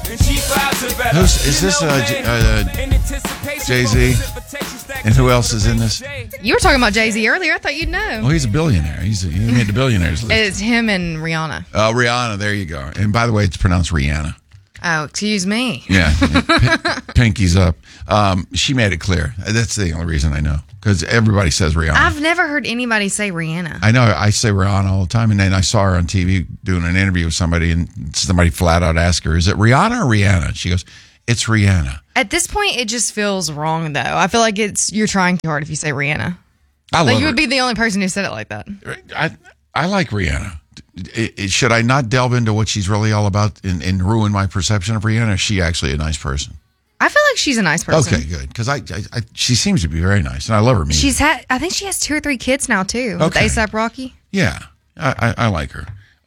Is this Jay-Z? And who else is in this? You were talking about Jay-Z earlier. I thought you'd know. Well, he's a billionaire. He made the billionaires list. It's him and Rihanna. Oh, Rihanna. There you go. And by the way, it's pronounced Rihanna. Oh, excuse me. Yeah. Pinky's up. She made it clear. That's the only reason I know. Because everybody says Rihanna. I've never heard anybody say Rihanna. I know. I say Rihanna all the time. And then I saw her on TV doing an interview with somebody, and somebody flat out asked her, is it Rihanna or Rihanna? She goes, it's Rihanna. At this point, it just feels wrong, though. I feel like you're trying too hard if you say Rihanna. You would be the only person who said it like that. I like Rihanna. Should I not delve into what she's really all about and ruin my perception of Rihanna? Is she actually a nice person? I feel like she's a nice person. Okay, good. Because she seems to be very nice, and I love her music. I think she has 2 or 3 kids now, too, with A$AP Rocky. Yeah, I like her.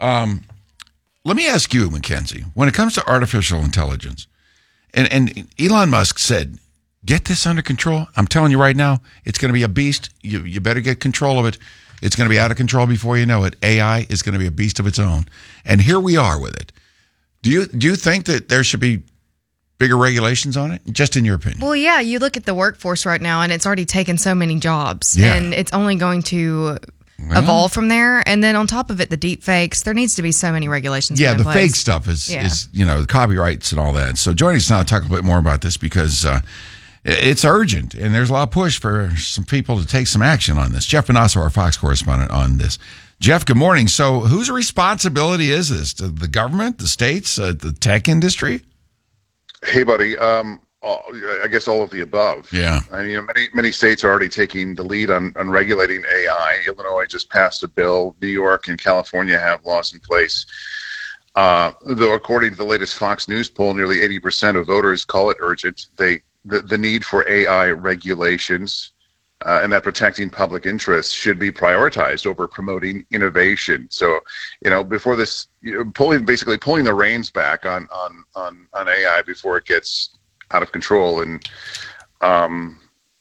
Let me ask you, Mackenzie, when it comes to artificial intelligence, and Elon Musk said, get this under control. I'm telling you right now, it's going to be a beast. You better get control of it. It's going to be out of control before you know it. AI is going to be a beast of its own. And here we are with it. Do you think that there should be bigger regulations on it, just in your opinion? Well, yeah, you look at the workforce right now, and it's already taken so many jobs, and it's only going to evolve from there. And then on top of it, the deep fakes, there needs to be so many regulations. Yeah, the fake stuff is the copyrights and all that. So joining us now to talk a bit more about this, because it's urgent, and there's a lot of push for some people to take some action on this. Jeff Bonasso, our Fox correspondent on this. Jeff, good morning. So whose responsibility is this? The government, the states, the tech industry? Hey, buddy. I guess all of the above. Yeah. I mean, many states are already taking the lead on regulating AI. Illinois just passed a bill. New York and California have laws in place. Though, according to the latest Fox News poll, nearly 80% of voters call it urgent. The need for AI regulations and that protecting public interests should be prioritized over promoting innovation. So, before this, pulling the reins back on AI before it gets out of control, and and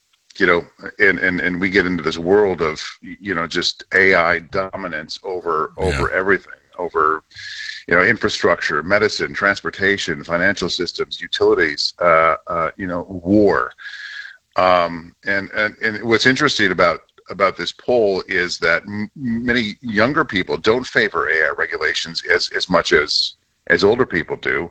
we get into this world of just AI dominance over everything, over infrastructure, medicine, transportation, financial systems, utilities, war. And what's interesting about this poll is that many younger people don't favor AI regulations as much as older people do.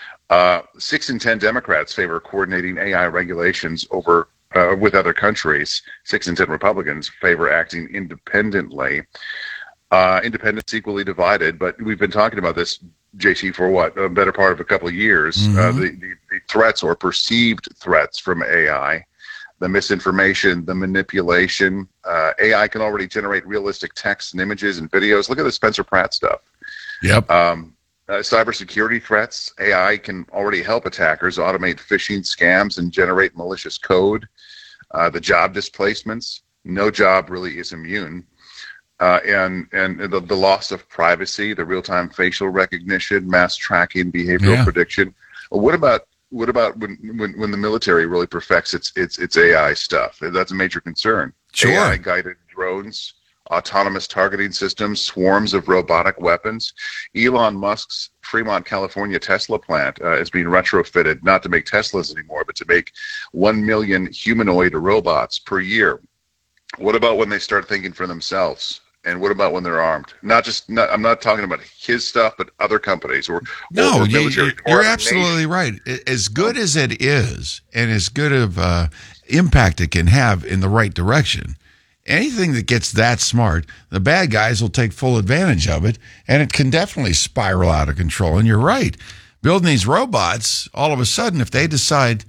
6 in 10 Democrats favor coordinating AI regulations over with other countries. 6 in 10 Republicans favor acting independently. Independents equally divided, but we've been talking about this, JC, for a better part of a couple of years. Mm-hmm. The threats or perceived threats from AI, the misinformation, the manipulation. AI can already generate realistic text and images and videos. Look at the Spencer Pratt stuff. Yep. Cybersecurity threats. AI can already help attackers automate phishing scams and generate malicious code. The job displacements. No job really is immune. And the loss of privacy, the real-time facial recognition, mass tracking, behavioral prediction. Well, what about when the military really perfects its AI stuff? That's a major concern. Sure. AI-guided drones, autonomous targeting systems, swarms of robotic weapons. Elon Musk's Fremont, California Tesla plant is being retrofitted not to make Teslas anymore, but to make 1 million humanoid robots per year. What about when they start thinking for themselves? And what about when they're armed? I'm not talking about his stuff, but other companies or military. You're absolutely right. As good as it is, and as good of impact it can have in the right direction, anything that gets that smart, the bad guys will take full advantage of it, and it can definitely spiral out of control. And you're right. Building these robots, all of a sudden, if they decide,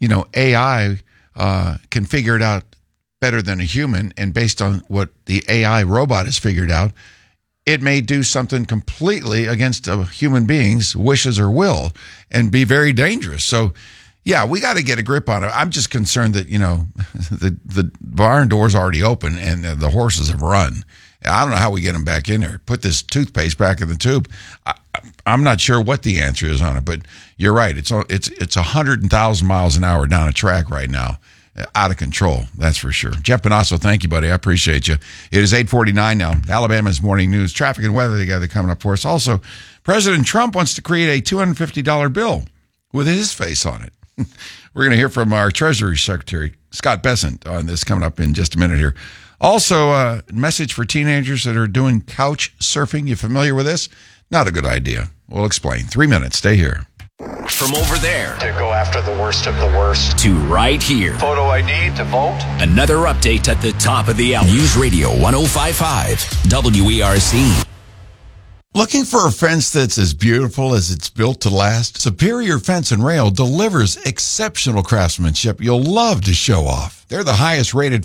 AI can figure it out better than a human, and based on what the AI robot has figured out, it may do something completely against a human being's wishes or will and be very dangerous. So, yeah, we got to get a grip on it. I'm just concerned that, the barn door's already open and the horses have run. I don't know how we get them back in there. Put this toothpaste back in the tube. I'm not sure what the answer is on it, but you're right. It's 100,000 miles an hour down a track right now. Out of control, that's for sure. Jeff Bonasso, thank you, buddy. I appreciate you. It is 8:49 now. Alabama's morning news, traffic and weather together coming up for us. Also, President Trump wants to create a $250 bill with his face on it. We're going to hear from our Treasury Secretary, Scott Bessent, on this coming up in just a minute here. Also, a message for teenagers that are doing couch surfing. You familiar with this? Not a good idea. We'll explain. 3 minutes. Stay here. From over there to go after the worst of the worst to right here. Photo ID to vote. Another update at the top of the hour. News Radio 105.5 WERC. Looking for a fence that's as beautiful as it's built to last? Superior Fence and Rail delivers exceptional craftsmanship you'll love to show off. They're the highest rated